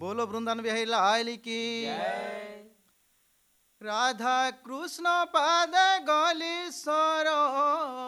बोलो वृंदावन बिहारी लाल की। राधा कृष्ण पाद गली सरो